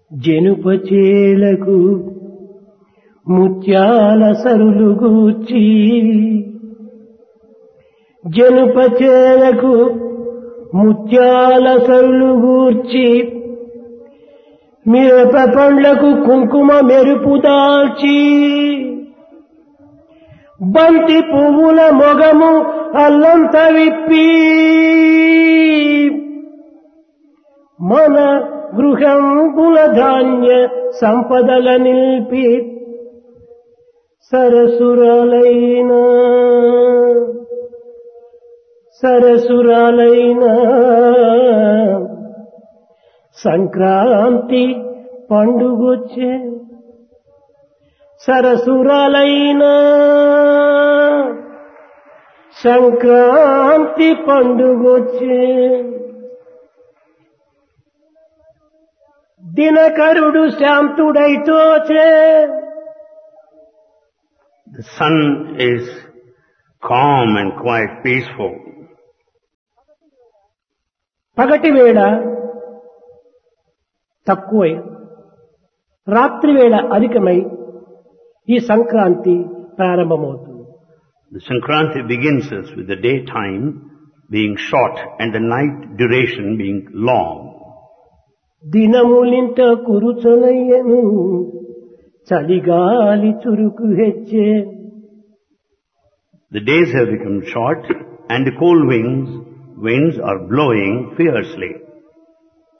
జనుపచేలకు ముత్యాల సరులు గూర్చి జనుపచేలకు ముత్యాల సరులు గూర్చి మిరప పండ్లకు కుంకుమ మెరుపు దాల్చి బంతి పువ్వుల మొగము అల్లంత విప్పి మన గృహంబుల ధాన్య సంపదల నిల్పి సరసురాలైన Sankranti పండుగొచ్చే సరసురాలైన Sankranti పండుగొచ్చే దినకరుడు శాంతుడైతోచే. The sun is calm and quite peaceful. పగటి వేళ తక్కువై రాత్రి వేళ అధికమై ఈ సంక్రాంతి ప్రారంభమవుతుంది. The Sankranti begins with the daytime being short and the night duration being long. దినములింత కురుచనయ్యను చలిగాలి చురుకు హెచ్చే. The days have become short and the cold winds are blowing fiercely.